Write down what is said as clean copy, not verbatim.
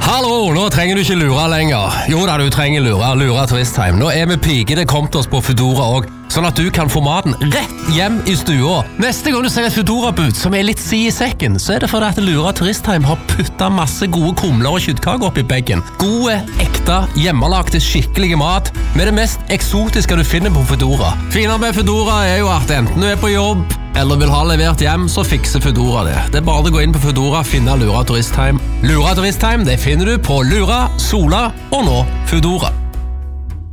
Hallo, nå trenger du ikke lure lenger. Jo da, du trenger lure Turistheim. Nå vi pigene kommet oss på Foodora også, sånn at du kan få maten rett hjem i stua. Neste gang du ser et Foodora-bud som litt si i sekken, så det fordi at Lura Turistheim har puttet masse gode kumler og kjøttkaker opp i beggen. Gode, ekte, hjemmelagte, skikkelige mat med det mest eksotiske du finner på Foodora. Finere med Foodora jo at enten du på jobb eller vil ha levert hjem, så fikser Foodora det. Det bare å gå inn på Foodora, finne Lura Turistheim. Lura Turistheim, det finner du på Lura, Sola og nå Foodora.